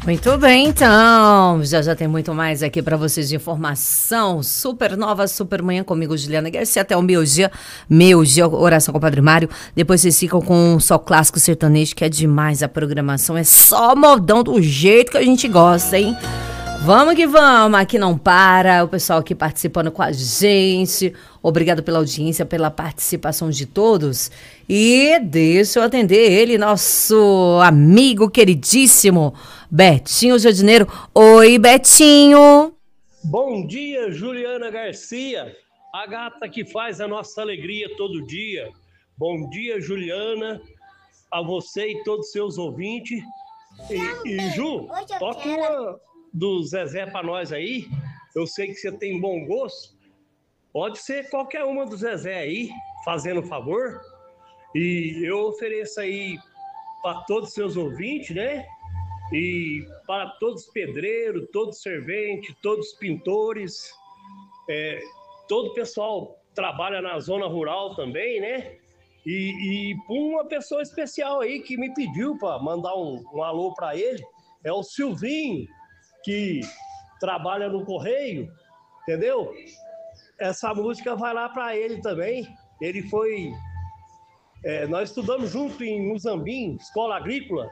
Muito bem, então. Já tem muito mais aqui para vocês de informação. Super nova, super manhã comigo, Juliana Garcia, até o meio-dia, oração com o Padre Mário. Depois vocês ficam com só clássico sertanejo, que é demais a programação. É só modão do jeito que a gente gosta, hein? Vamos que vamos, aqui não para, o pessoal aqui participando com a gente. Obrigado pela audiência, pela participação de todos. E deixa eu atender ele, nosso amigo queridíssimo, Betinho Jardineiro. Oi, Betinho. Bom dia, Juliana Garcia, a gata que faz a nossa alegria todo dia. Bom dia, Juliana, a você e todos os seus ouvintes. E Ju, toca uma do Zezé pra nós aí. Eu sei que você tem bom gosto. Pode ser qualquer uma do Zezé aí, fazendo favor. E eu ofereço aí para todos os seus ouvintes, né? E para todos os pedreiros, todos os serventes, todos os pintores, todo o pessoal trabalha na zona rural também, né? E por uma pessoa especial aí que me pediu para mandar um alô para ele, é o Silvinho, que trabalha no Correio, entendeu? Essa música vai lá para ele também. Ele foi... nós estudamos junto em Muzambim, escola agrícola.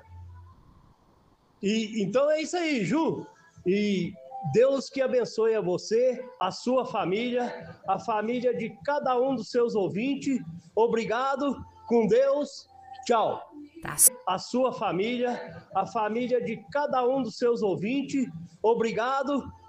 Então é isso aí, Ju. E Deus que abençoe a você, a sua família, a família de cada um dos seus ouvintes. Obrigado, com Deus, tchau. A sua família, a família de cada um dos seus ouvintes. Obrigado,